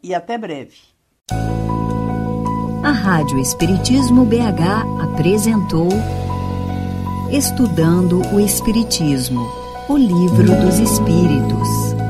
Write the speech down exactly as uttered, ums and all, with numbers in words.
e até breve. A Rádio Espiritismo B H apresentou Estudando o Espiritismo, o Livro dos Espíritos.